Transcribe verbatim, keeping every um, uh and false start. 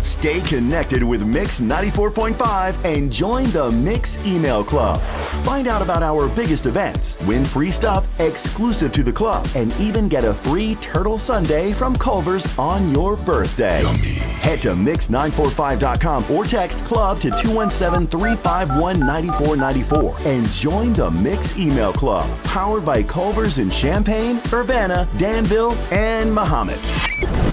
Stay connected with Mix ninety-four point five and join the Mix Email Club. Find out about our biggest events, win free stuff exclusive to the club, and even get a free turtle sundae from Culver's on your birthday. Yummy. Head to mix nine four five dot com or text club to two one seven, three five one, nine four nine four and join the Mix Email Club, powered by Culver's in Champaign, Urbana, Danville, and Mahomet.